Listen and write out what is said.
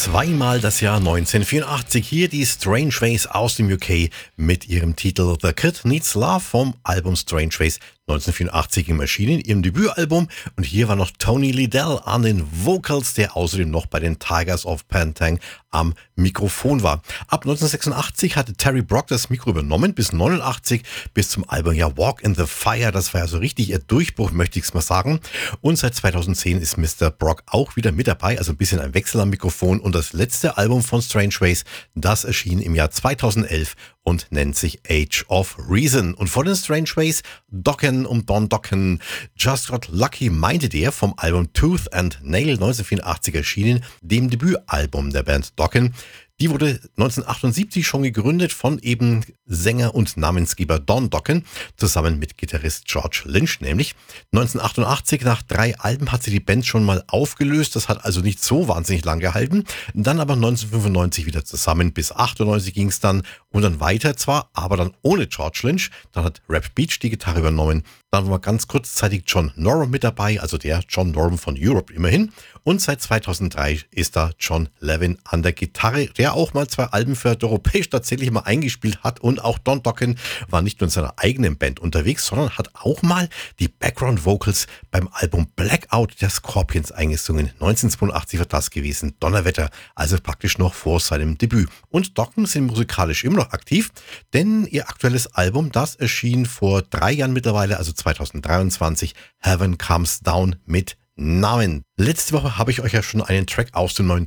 Zweimal das Jahr 1984. Hier die Strange Ways aus dem UK mit ihrem Titel The Kid Needs Love vom Album Strange Ways 1984 im Erschienen, ihrem Debütalbum. Und hier war noch Tony Liddell an den Vocals, der außerdem noch bei den Tigers of Pantang am Mikrofon war. Ab 1986 hatte Terry Brock das Mikro übernommen, bis 89, bis zum Album ja Walk in the Fire. Das war ja so richtig ihr Durchbruch, möchte ich es mal sagen. Und seit 2010 ist Mr. Brock auch wieder mit dabei, also ein bisschen ein Wechsel am Mikrofon. Und das letzte Album von Strange Ways, das erschien im Jahr 2011 und nennt sich Age of Reason. Und vor den Strange Ways, Dokken und Don Dokken. Just Got Lucky meinte der vom Album Tooth and Nail 1984 erschienen, dem Debütalbum der Band Dokken. Die wurde 1978 schon gegründet von eben Sänger und Namensgeber Don Dokken, zusammen mit Gitarrist George Lynch nämlich. 1988, nach 3 Alben, hat sie die Band schon mal aufgelöst. Das hat also nicht so wahnsinnig lang gehalten. Dann aber 1995 wieder zusammen, bis 98 ging es dann und dann weiter zwar, aber dann ohne George Lynch. Dann hat Rap Beach die Gitarre übernommen. Dann war ganz kurzzeitig John Norum mit dabei, also der John Norum von Europe immerhin. Und seit 2003 ist da John Levin an der Gitarre, der auch mal 2 Alben für Europäisch tatsächlich mal eingespielt hat. Und auch Don Dokken war nicht nur in seiner eigenen Band unterwegs, sondern hat auch mal die Background Vocals beim Album Blackout der Scorpions eingesungen. 1982 war das gewesen, Donnerwetter, also praktisch noch vor seinem Debüt. Und Dokken sind musikalisch immer noch aktiv, denn ihr aktuelles Album, das erschien vor 3 Jahren mittlerweile, also 2023, Heaven Comes Down mit Namen. Letzte Woche habe ich euch ja schon einen Track aus dem neuen